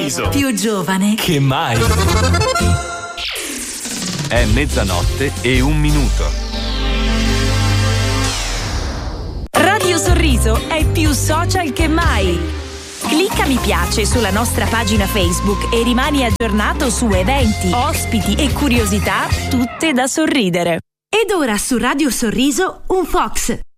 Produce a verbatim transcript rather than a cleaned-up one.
Sorriso. Più giovane che mai. È mezzanotte e un minuto. Radio Sorriso è più social che mai. Clicca mi piace sulla nostra pagina Facebook e rimani aggiornato su eventi, ospiti e curiosità tutte da sorridere. ed ora su Radio Sorriso un Fox.